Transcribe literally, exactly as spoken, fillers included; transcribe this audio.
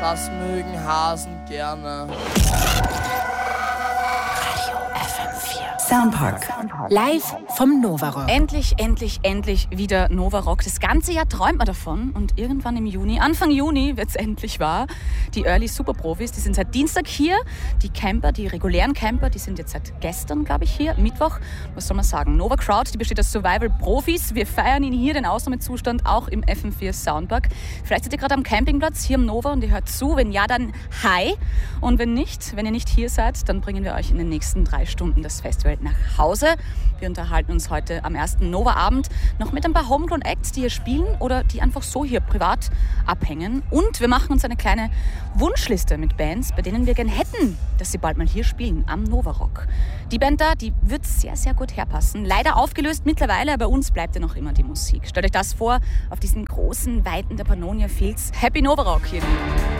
das mögen Hasen gerne. Soundpark. Live vom Novarock. Endlich, endlich, endlich wieder Novarock. Das ganze Jahr träumt man davon und irgendwann im Juni, Anfang Juni wird es endlich wahr. Die Early Superprofis, die sind seit Dienstag hier. Die Camper, die regulären Camper, die sind jetzt seit gestern, glaube ich, hier, Mittwoch. Was soll man sagen? Nova Crowd, die besteht aus Survival-Profis. Wir feiern ihn hier, den Ausnahmezustand, auch im F M vier Soundpark. Vielleicht seid ihr gerade am Campingplatz hier im Nova und ihr hört zu. Wenn ja, dann hi. Und wenn nicht, wenn ihr nicht hier seid, dann bringen wir euch in den nächsten drei Stunden das Festival nach Hause. Wir unterhalten uns heute am ersten Nova-Abend noch mit ein paar Homegrown-Acts, die hier spielen oder die einfach so hier privat abhängen. Und wir machen uns eine kleine Wunschliste mit Bands, bei denen wir gern hätten, dass sie bald mal hier spielen, am Novarock. Die Band da, die wird sehr, sehr gut herpassen. Leider aufgelöst mittlerweile, bei uns bleibt ja noch immer die Musik. Stellt euch das vor, auf diesen großen Weiten der Pannonia Fields. Happy Novarock hier.